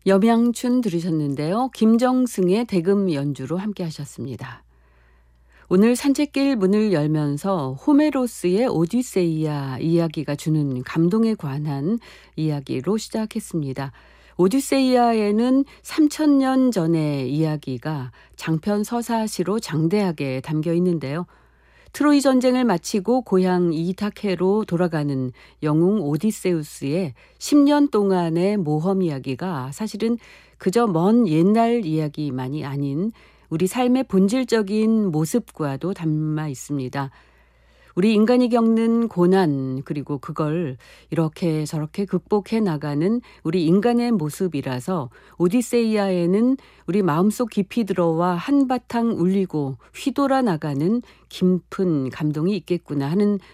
염양춘 들으셨는데요. 김정승의 대금 연주로 함께 하셨습니다. 오늘 산책길 문을 열면서 호메로스의 오디세이아 이야기가 주는 감동에 관한 이야기로 시작했습니다. 오디세이아에는 3000년 전의 이야기가 장편 서사시로 장대하게 담겨 있는데요. 트로이 전쟁을 마치고 고향 이타케로 돌아가는 영웅 오디세우스의 10년 동안의 모험 이야기가 사실은 그저 먼 옛날 이야기만이 아닌 우리 삶의 본질적인 모습과도 담아 있습니다. 우리 인간이 겪는 고난, 그리고 그걸 이렇게 저렇게 극복해 나가는 우리 인간의 모습이라서 오디세이아에는 우리 마음속 깊이 들어와 한바탕 울리고 휘돌아 나가는 깊은 감동이 있겠구나 하는